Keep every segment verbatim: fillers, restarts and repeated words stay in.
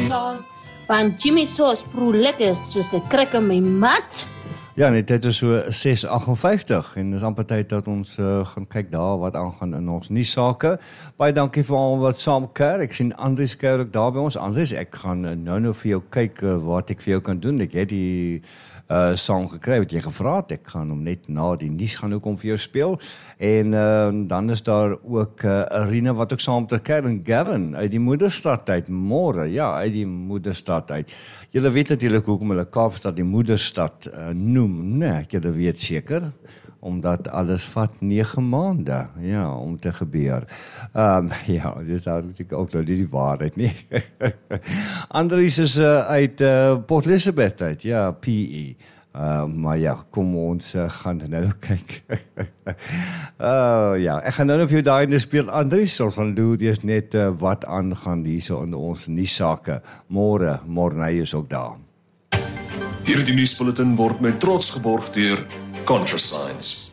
vanaand. Want Jimmy Sauce proe lekker soos 'n krik in my mat. Ja, net dit is so ses agt vyftig en dis amper tyd dat ons uh, gaan kyk daar wat aangaan in ons nuussake. Baie dankie vir almal wat saam kuier. Ek sien Andries kuier ook daar by ons. Andries, ek gaan uh, nou nou vir jou kyk uh, wat ek vir jou kan doen. Ek het die uh, song gekry wat jy gevra het. Ek gaan hom net na die nuus gaan ook om vir jou speel. En uh, dan is daar ook uh, Arina wat ook saam te kuier en Gavin uit die Moederstad uit môre. Ja, uit die Moederstad uit. Julle weet natuurlik hoekom hulle Kaapstad die Moederstad uh, noem. Nee, ek julle weet seker, omdat alles vat nege maande, ja, om te gebeur. Um, ja, dis natuurlijk ook nou nie die waarheid nie. Andries is uh, uit uh, Port Elizabeth uit, ja, P E. Uh, maar ja, kom ons uh, gaan nou kyk. uh, ja, ek gaan nou nog vir jou daai in die speel. Andries sal van doen eers net uh, wat aangaan hierso in ons nuussake. Môre, Morney is ook daar. Hierdie nuusbulletin word met trots geborg deur ContraScience.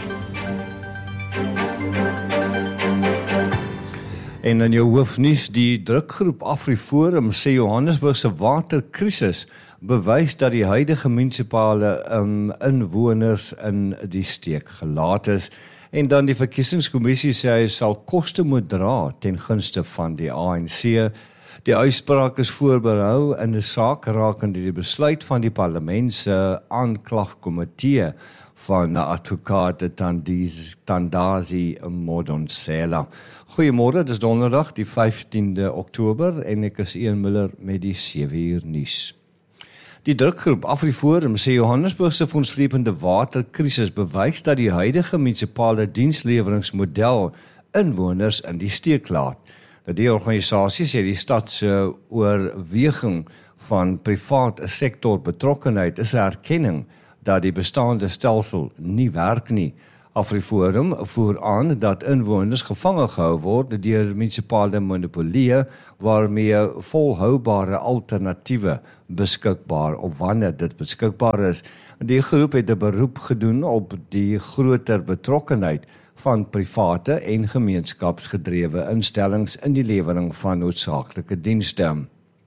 En in jou hoofnuus, die drukgroep AfriForum sê Johannesburg se waterkrisis bewys dat die huidige munisipale um, inwoners in die steek gelaat is. En dan die verkiesingskommissie sê hy sal koste moet dra ten gunste van die A N C. Die uitspraak is voorberei in 'n saak rakende die besluit van die parlement se aanklagkomitee van advokaat Thandazi Modonsela. Goeiemôre, dit is donderdag die vyftiende Oktober en ek is Ian Miller met die sewe uur nuus. Die drukgroep AfriForum sê Johannesburg se fondslepende waterkrisis bewys dat die huidige munisipale diensleweringsmodel inwoners in die steek laat. Die organisasie sê die stad se oorweging van privaat sektor betrokkenheid is 'n erkenning dat die bestaande stelsel nie werk nie. AfriForum voer aan dat inwoners gevange gehou word deur munisipale monopolie waarmee volhoubare alternatiewe beskikbaar of wanneer dit beskikbaar is. Die groep het 'n beroep gedoen op die groter betrokkenheid van private en gemeenskapsgedrewe instellings in die lewering van noodsaaklike dienste.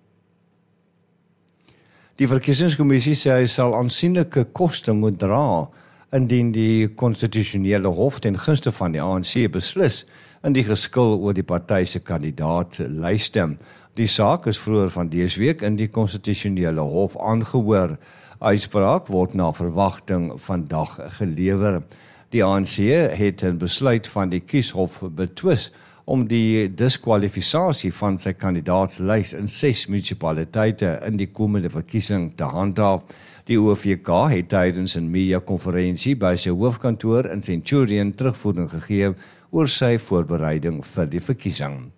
Die verkiesingskommissie sê hy sal aansienlike koste moet dra indien die konstitusionele hof ten gunste van die A N C beslis in die geskil oor die party se kandidaatlyste. Die saak is vroeër van dese week in die konstitusionele hof aangehoor. Uitspraak word na verwagting vandag gelewer. Die A N C het 'n besluit van die kieshof betwis om die diskwalifisasie van sy kandidaatslys in ses munisipaliteite in die komende verkiesing te handhaaf. Die O V K het tydens 'n media-konferensie by sy hoofkantoor in Centurion terugvoering gegee oor sy voorbereiding vir die verkiesing.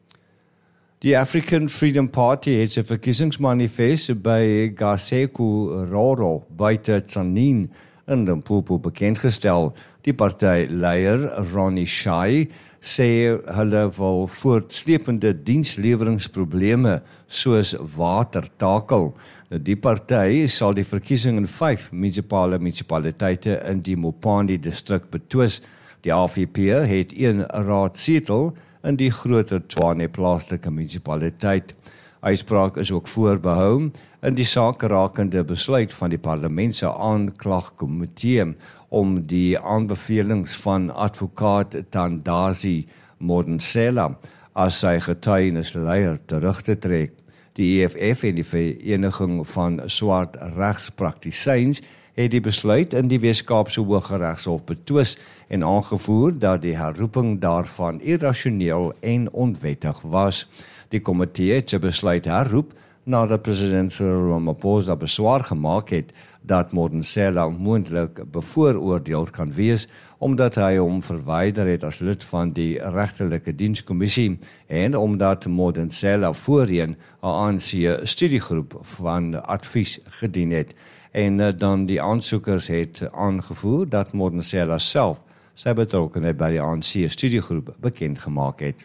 Die African Freedom Party het sy verkiesingsmanifest by Gaseku Roro buite Tzaneen in Limpopo bekendgestel. Die partyleier Ronnie Shai sê hulle wil voortsleepende diensleweringsprobleme soos water takel. Die party sal die verkiesing in vyf munisipale munisipaliteite in die Mopani distrik betwis. Die A V P het een raadsetel in die groter Tshwane plaaslike munisipaliteit. Uitspraak is ook voorbehou in die saak rakende besluit van die parlement se aanklagkomitee om die aanbevelings van advokaat Thandazi Modonsela as sy getuienisleier terug te trek. Die E F F en die Vereniging van Swart Regspraktisyns het die besluit in die Wes-Kaapse Hooggeregshof betwis en aangevoer dat die herroeping daarvan irrasioneel en onwettig was. Die komitee het sy besluit herroep nadat president Cyril Ramaphosa beswaar gemaak het dat Modonsela moontlik bevooroordeel kan wees omdat hy hom verwyder het as lid van die regterlike dienskommissie en omdat Modonsela voorheen 'n A N C studiegroep van advies gedien het. En dan die aansoekers het aangevoer dat Modonsela self sy betrokkenheid by die A N C studiegroep bekend gemaak het.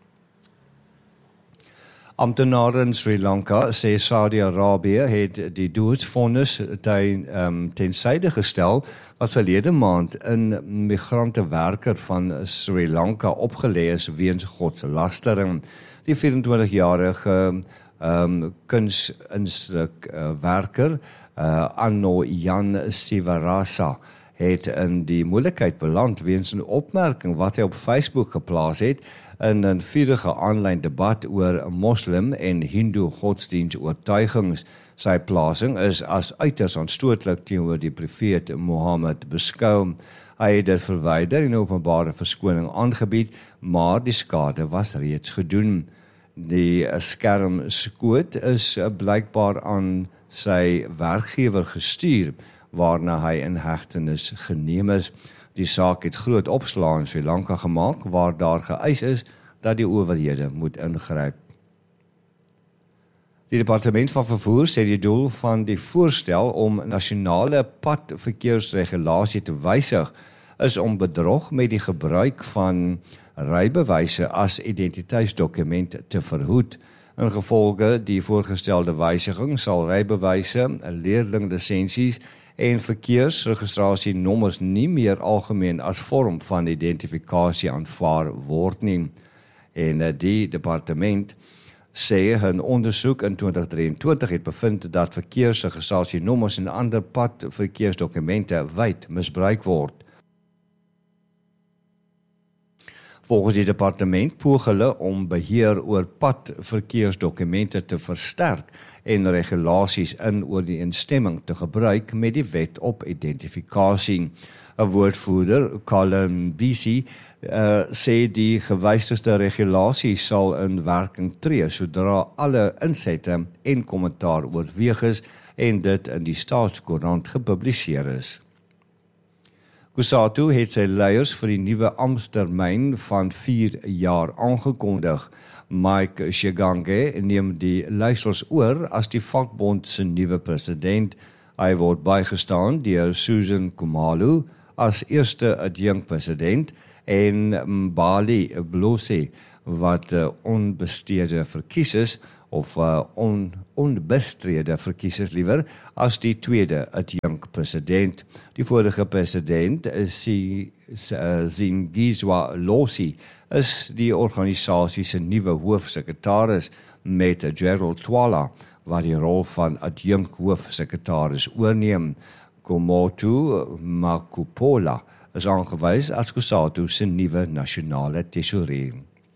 Amptenare in Sri Lanka sê Saudi-Arabië het die doodsvonnis ten, um, ten syde gestel wat verlede maand in migrante werker van Sri Lanka opgelê is weens godslastering. Die vyf en twintig-jarige um, kunsinstrukwerker uh, uh, Anno Jan Sivarasa het in die moeilikheid beland weens 'n opmerking wat hy op Facebook geplaas het in 'n vurige aanlyn debat oor moslim en hindoe godsdienstoortuigings. Sy plasing is as uiters aanstootlik teenoor die profeet Mohammed beskou. Hy het dit verwyder en openbare verskoning aangebied, maar die skade was reeds gedoen. Die skermskoot is blykbaar aan sy werkgewer gestuur, waarna hy in hegtenis geneem is. Die saak het groot opslaa in Sri Lanka gemaak, waar daar geëis is dat die owerhede moet ingryp. Die departement van vervoer sê die doel van die voorstel om nasionale padverkeersregulasie te wysig is om bedrog met die gebruik van rybewyse as identiteitsdokument te verhoed. In gevolge die voorgestelde wysiging sal rybewyse, leerlinglisensies en verkeersregistrasienommers nie meer algemeen as vorm van identifikasie aanvaar word nie. En die departement sê 'n ondersoek in twintig drieëntwintig het bevind dat verkeersregistrasienommers en ander padverkeersdokumente wyd misbruik word. Volgens die departement poog hulle om beheer oor padverkeersdokumente te versterk en regulasies in ooreenstemming te gebruik met die wet op identifikasie. 'n Woordvoerder, Colin Bisi, uh, sê die gewysigde regulasie sal in werking tree sodra alle insette en kommentaar oorweeg is en dit in die Staatskoerant gepubliseer is. Kusatu het sy leiers vir die nuwe amptstermyn van vier jaar aangekondig. Mike Shigange neem die leiersels oor as die vakbond se nuwe president. Hy word bygestaan deur Susan Khumalo as eerste adjunkpresident en Mbali Blosi wat uh, onbesteede verkies is of uh, on, onbestrede verkies is liewer as die tweede adjunkpresident. Die vorige president Zingizwa Losi is die organisasie se nuwe hoofsekretaris met Gerald Twala wat die rol van adjunk hoofsekretaris oorneem. Komotu Makupola is aangewys as Kusatu se nuwe nasionale tesourier.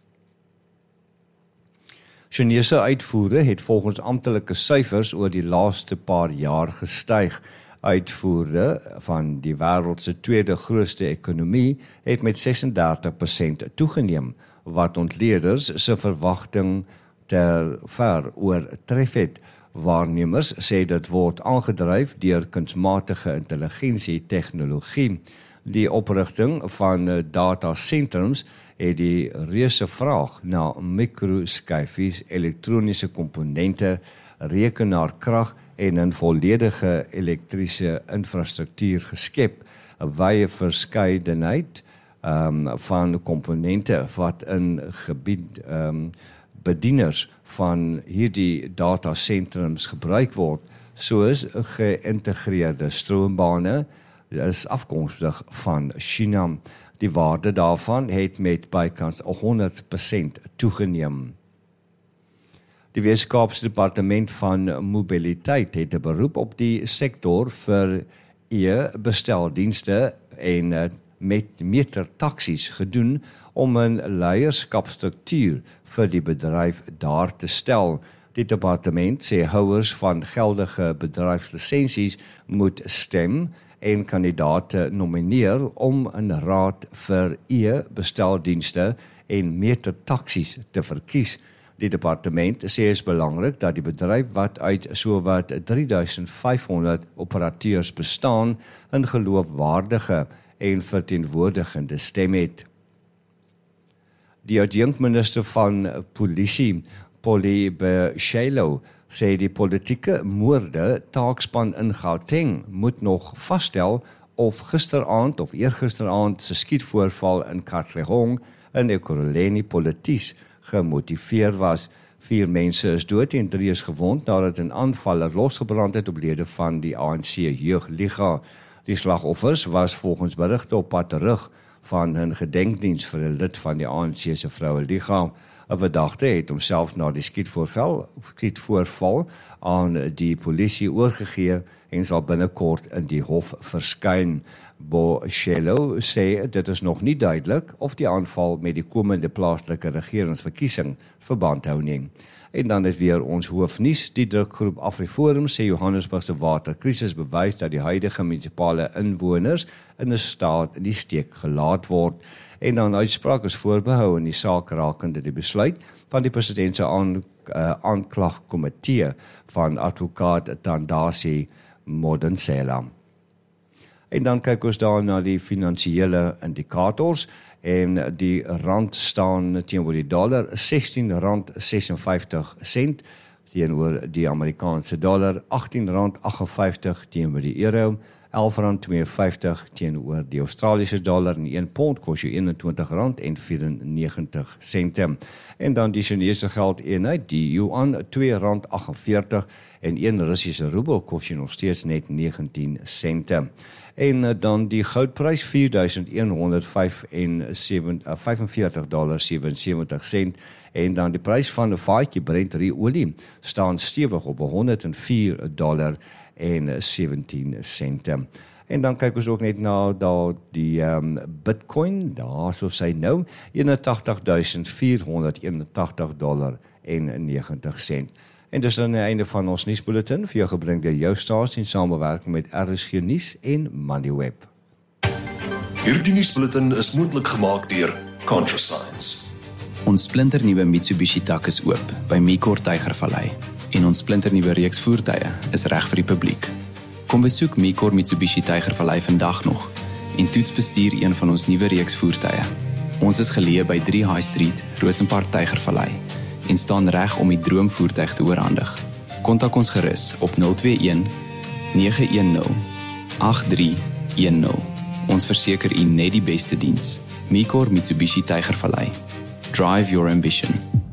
Chinese uitvoere het volgens amptelike syfers oor die laaste paar jaar gestyg. Uitvoere van die wêreld se tweede grootste ekonomie het met ses en dertig persent toegeneem, wat ontleeders se verwagting ter ver oortref het. Waarnemers sê dit word aangedryf deur kunsmatige intelligensie tegnologie. Die oprigting van datasentrums het die reuse vraag na mikroskyfies, elektroniese komponente, rekenaarkrag en 'n volledige elektriese infrastruktuur geskep, 'n wye verskeidenheid um, van komponente wat in gebied um, bedieners van hierdie datasentrums gebruik word, soos geïntegreerde stroombane, is afkomstig van China. Die waarde daarvan het met bykans honderd persent toegeneem. Die Weskaapse Departement van Mobiliteit het 'n beroep op die sektor vir e-besteldienste en met metertaksies gedoen om 'n leierskapstruktuur vir die bedryf daar te stel. Die departement sê houers van geldige bedryfslisensies moet stem en kandidaate nomineer om 'n raad vir e-besteldienste en metertaksies te verkies. Die departement sê is belangrik dat die bedryf wat uit sowat drie duisend vyf honderd operateurs bestaan, 'n geloofwaardige en verteenwoordigende stem het. Die adjunkminister van polisie, Polly Beshalo, sê die politieke moorde taakspan in Gauteng moet nog vasstel of gisteraand of eergisteraand se skietvoorval in Katlehong in Ekurhuleni polities gemotiveer was. Vier mense is dood en drie is gewond nadat 'n aanvaller losgebrand het op lede van die A N C Jeugliga. Die slagoffers was volgens berigte op pad terug van 'n gedenkdiens vir 'n lid van die A N C se Vroue Liga. 'n verdagte het homself na die skietvoorval, skietvoorval aan die polisie oorgegee en sal binnekort in die hof verskyn. Bocello sê dit is nog nie duidelik of die aanval met die komende plaaslike regeringsverkiesing verband hou nie. En dan is weer ons hoofnuus, die drukgroep AfriForum sê Johannesburg se waterkrisis bewys dat die huidige munisipale inwoners in 'n staat in die steek gelaat word. En dan uitspraak is voorbehou in die saak rakende die besluit van die president se aan, uh, aanklagkomitee van advokaat Thandasi Modensela. En dan kyk ons daar na die finansiële indikators en die rand staan teenoor die dollar sestien rand sesenvyftig sent, teenoor die Amerikaanse dollar agttien rand agt vyf vyftig teenoor die euro, elf rand twee vyftig teenoor die Australiese dollar en een pond kos jou eenentwintig rand en vyfennegentig sente. En dan die Chinese geldeenheid, die yuan twee rand agt en een Russiese roebel kos jou nog steeds net negentien sente. En dan die goudprys vier duisend een honderd vyfenveertig dollar sewensewentig sent en dan die prys van 'n vaatjie Brent olie staan stewig op honderd vier dollar en sewentien sente. En dan kyk ons ook net na daar die um, Bitcoin, daar so sy nou eenentagtig duisend vierhonderdeenentagtig dollar en negentig sent. En dis dan die einde van ons nuusbulletin, vir jou gebring deur jou stasie in samewerking met R S G Nuus en Moneyweb. Hierdie nuusbulletin is moontlik gemaak deur ContraScience. Ons splinternuwe Mitsubishi dak is oop by Mekor Tygervallei en ons splinternuwe reeks voertuie is reg vir die publiek. Kom besoek Mekor Mitsubishi Tygervallei vandag nog en toets bestuur een van ons nuwe reeks voertuie. Ons is geleë by drie High Street, Rosenpark Tygervallei en staan reg om die droomvoertuig te oorhandig. Kontak ons gerus op nul twee een nege een nul agt drie een nul. Ons verseker u net die beste diens. Mekor Mitsubishi Tygervallei. Drive your ambition.